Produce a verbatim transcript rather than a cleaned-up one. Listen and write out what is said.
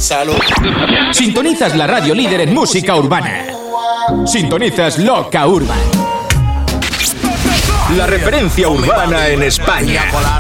Salud. Sintonizas la radio líder en música urbana. Sintonizas Loca Urban, la referencia urbana en España.